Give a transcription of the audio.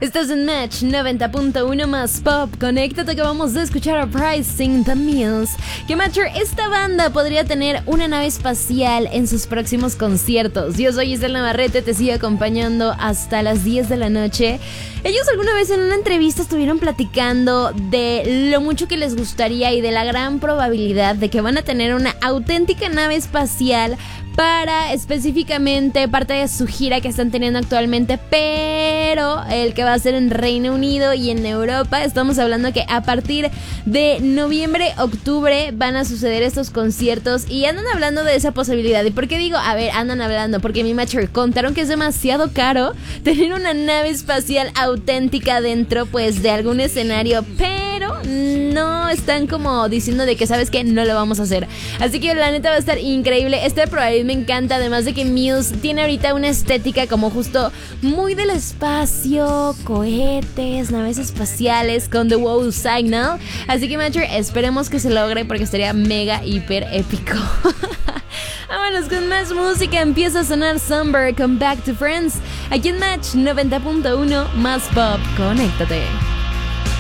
Estás en Match 90.1 más Pop. Conéctate que vamos a escuchar a Pricing the Mills. Que Matcher, esta banda podría tener una nave espacial en sus próximos conciertos. Yo soy Isel Navarrete, te sigo acompañando hasta las 10 de la noche. Ellos alguna vez en una entrevista estuvieron platicando de lo mucho que les gustaría y de la gran probabilidad de que van a tener una auténtica nave espacial para específicamente parte de su gira que están teniendo actualmente, pero el que va a ser en Reino Unido y en Europa. Estamos hablando que a partir de noviembre, octubre van a suceder estos conciertos y andan hablando de esa posibilidad. ¿Y por qué digo? A ver, andan hablando porque mi Matcher contaron que es demasiado caro tener una nave espacial auténtica dentro pues de algún escenario, pero no están como diciendo de que sabes que no lo vamos a hacer. Así que la neta va a estar increíble. Este probablemente me encanta, además de que Muse tiene ahorita una estética como justo muy del espacio, cohetes, naves espaciales con The Wow Signal. Así que Matcher, esperemos que se logre porque estaría mega hiper épico. Vámonos con más música. Empieza a sonar Somber con Back to Friends aquí en Match 90.1 más Pop. Conéctate.